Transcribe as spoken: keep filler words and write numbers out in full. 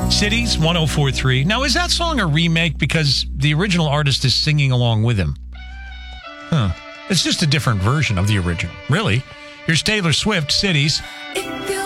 Cities, one oh four point three. Now, is that song a remake because the original artist is singing along with him? Huh. It's just a different version of the original. Really? Here's Taylor Swift, Cities.